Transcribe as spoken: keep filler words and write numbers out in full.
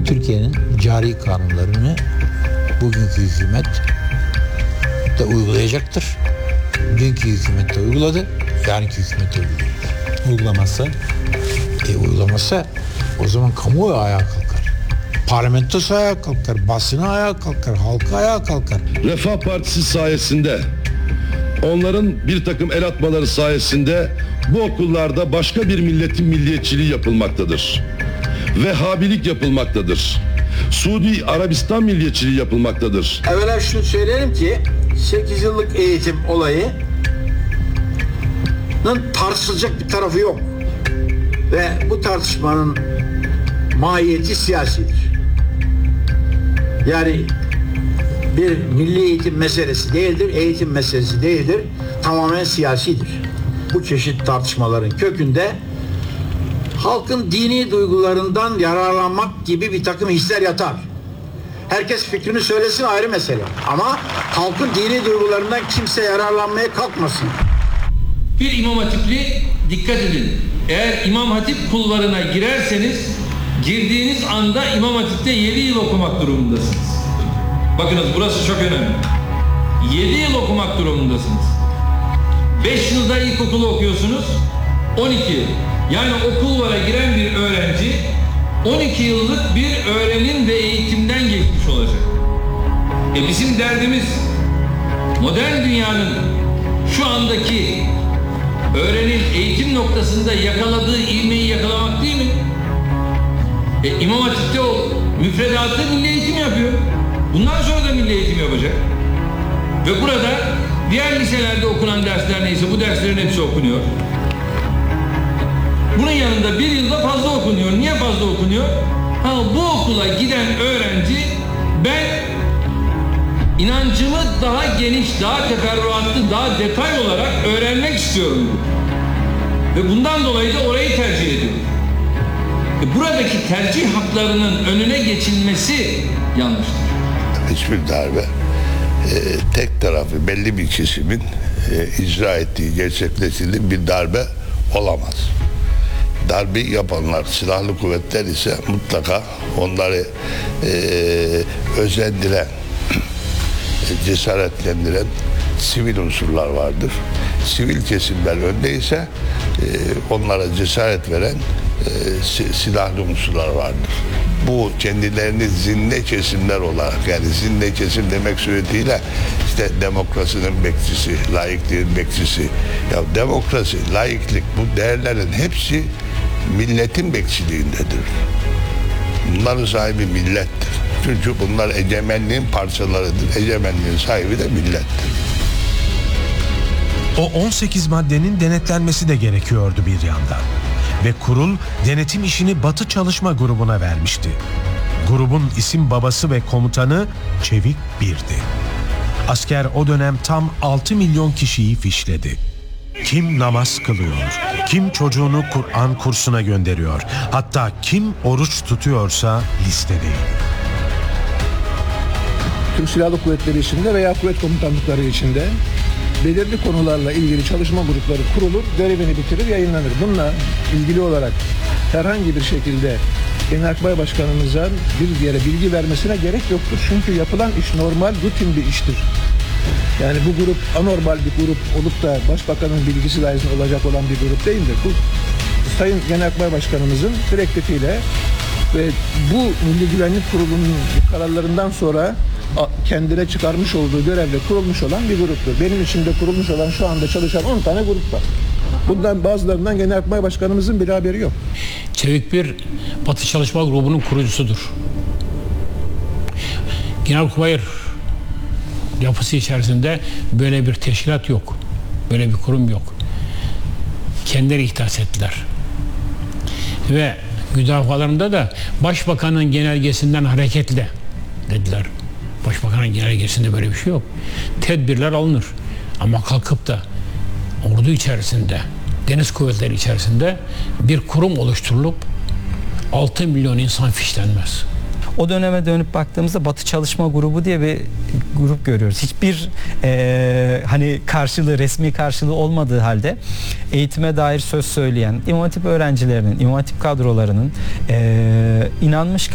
Türkiye'nin cari kanunlarını bugünkü hükümet de uygulayacaktır. Dünkü hükümet de uyguladı, yarınki hükümet de uygulayacak. Uygulamazsa? E uygulamazsa o zaman kamuoyu ayağa kalkar. Parlamentosu ayağa kalkar, basını ayağa kalkar, halka ayağa kalkar. Refah Partisi sayesinde, onların bir takım el atmaları sayesinde bu okullarda başka bir milletin milliyetçiliği yapılmaktadır. Vehhabilik yapılmaktadır. Suudi Arabistan milliyetçiliği yapılmaktadır. Evvela şunu söyleyelim ki sekiz yıllık eğitim olayının tartışılacak bir tarafı yok. Ve bu tartışmanın mahiyeti siyasidir. Yani bir milli eğitim meselesi değildir, eğitim meselesi değildir, tamamen siyasidir. Bu çeşit tartışmaların kökünde halkın dini duygularından yararlanmak gibi bir takım hisler yatar. Herkes fikrini söylesin ayrı mesele. Ama halkın dini duygularından kimse yararlanmaya kalkmasın. Bir İmam Hatipli dikkat edin. Eğer İmam Hatip kulvarına girerseniz girdiğiniz anda İmam Hatip'te yedi yıl okumak durumundasınız. Bakınız burası çok önemli. yedi yıl okumak durumundasınız. beş yılda ilkokulu okuyorsunuz. on iki yıl. Yani o kulvara giren bir öğrenci on iki yıllık bir öğrenim ve eğitimden geçmiş olacak. E bizim derdimiz modern dünyanın şu andaki öğrenim eğitim noktasında yakaladığı ivmeyi yakalamak değil mi? E, İmam Hatip'te o müfredatı milli eğitim yapıyor. Bundan sonra da milli eğitim yapacak. Ve burada diğer liselerde okunan dersler neyse bu derslerin hepsi okunuyor. Bunun yanında bir yılda fazla okunuyor. Niye fazla okunuyor? Ha, bu okula giden öğrenci ben inancımı daha geniş, daha teferruatlı, daha detay olarak öğrenmek istiyorum. Ve bundan dolayı da orayı tercih ediyor. E buradaki tercih haklarının önüne geçilmesi yanlıştır. Hiçbir darbe e, tek tarafı belli bir kesimin e, icra ettiği, gerçekleştirdiği bir darbe olamaz. Darbe yapanlar silahlı kuvvetler ise mutlaka onları e, özendiren, cesaretlendiren sivil unsurlar vardır. Sivil kesimler öndeyse e, onlara cesaret veren e, silahlı unsurlar vardır. Bu kendilerini zinde kesimler olarak, yani zinde kesim demek suretiyle işte demokrasinin bekçisi, laikliğin bekçisi. Ya demokrasi, laiklik, bu değerlerin hepsi milletin bekçiliğindedir. Bunların sahibi millettir. Çünkü bunlar egemenliğin parçalarıdır. Egemenliğin sahibi de millettir. O on sekiz maddenin denetlenmesi de gerekiyordu bir yandan. Ve kurul denetim işini Batı Çalışma Grubu'na vermişti. Grubun isim babası ve komutanı Çevik Bir'di. Asker o dönem tam altı milyon kişiyi fişledi. Kim namaz kılıyor, kim çocuğunu Kur'an kursuna gönderiyor, hatta kim oruç tutuyorsa listedeydi. Türk Silahlı Kuvvetleri içinde veya kuvvet komutanlıkları içinde belirli konularla ilgili çalışma grupları kurulur, görevini bitirir, yayınlanır. Bununla ilgili olarak herhangi bir şekilde Genelkurmay Başkanımıza bir yere bilgi vermesine gerek yoktur. Çünkü yapılan iş normal, rutin bir iştir. Yani bu grup anormal bir grup olup da Başbakanın bilgisi dahilinde olacak olan bir grup değildir. Bu Sayın Genelkurmay Başkanımızın direktifiyle ve bu Milli Güvenlik Kurulu'nun kararlarından sonra kendine çıkarmış olduğu görevle kurulmuş olan bir gruptur. Benim içimde kurulmuş olan şu anda çalışan on tane grup var. Bundan bazılarından Genelkurmay Başkanımızın bir haberi yok. Çevik Bir Batı Çalışma Grubu'nun kurucusudur. Genelkurmay yapısı içerisinde böyle bir teşkilat yok. Böyle bir kurum yok. Kendileri ihdas ettiler. Ve müdafalarında da Başbakanın genelgesinden hareketle dediler. Başbakanın genelgesinde böyle bir şey yok. Tedbirler alınır. Ama kalkıp da ordu içerisinde, deniz kuvvetleri içerisinde bir kurum oluşturulup altı milyon insan fişlenmez. O döneme dönüp baktığımızda Batı Çalışma Grubu diye bir grup görüyoruz. Hiçbir e, hani karşılığı, resmi karşılığı olmadığı halde eğitime dair söz söyleyen İmam Hatip öğrencilerinin, İmam Hatip kadrolarının e, inanmış